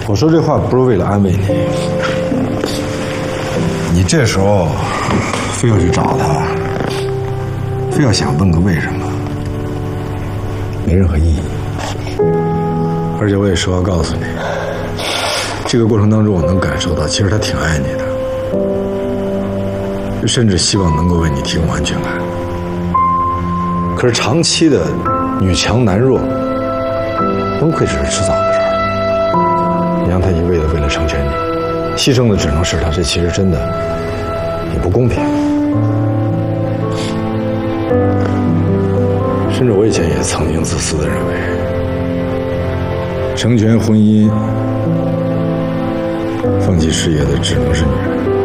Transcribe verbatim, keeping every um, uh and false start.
我说这话不是为了安慰你，你这时候非要去找他，非要想问个为什么，没任何意义。而且我也实话告诉你，这个过程当中我能感受到，其实他挺爱你的，甚至希望能够为你提供安全感。可是长期的女强男弱，崩溃只是迟早的事儿。你让他一味的为了成全你，牺牲的只能是他，这其实真的也不公平。甚至我以前也曾经自私的认为，成全婚姻、放弃事业的只能是女人。